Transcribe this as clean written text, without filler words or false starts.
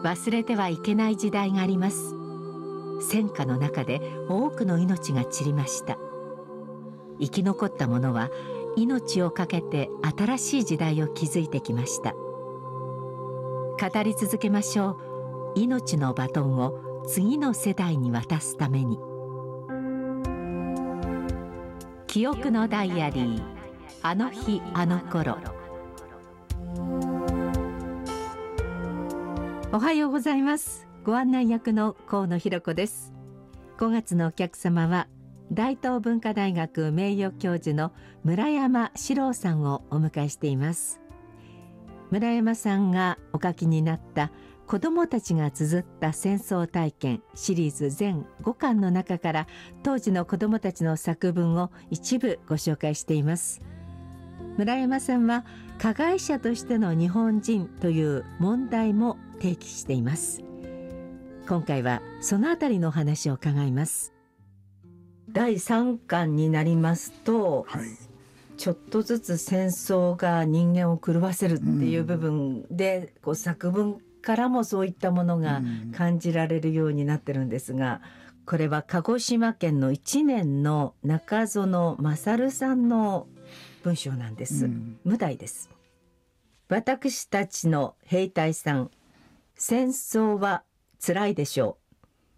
忘れてはいけない時代があります。戦火の中で多くの命が散りました。生き残った者は命を懸けて新しい時代を築いてきました。語り続けましょう。命のバトンを次の世代に渡すために。記憶のダイアリー、あの日あの頃。おはようございます。ご案内役の河野弘子です。5月のお客様は大東文化大学名誉教授の村山史郎さんをお迎えしています。村山さんがお書きになった子どもたちが綴った戦争体験シリーズ全5巻の中から当時の子どもたちの作文を一部ご紹介しています。村山さんは加害者としての日本人という問題も提起しています。今回はそのあたりのお話を伺います。第3巻になりますと、ちょっとずつ戦争が人間を狂わせるっていう部分で、作文からもそういったものが感じられるようになってるんですが、これは鹿児島県の1年の中園勝さんの文章なんです。無題です。私たちの兵隊さん、戦争は辛いでしょ